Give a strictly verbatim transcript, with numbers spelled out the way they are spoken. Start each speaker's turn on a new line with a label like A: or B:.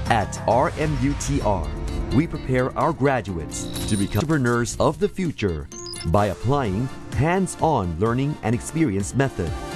A: At R M U T R, we prepare our graduates to become entrepreneurs of the future by applying hands-on learning and experience method.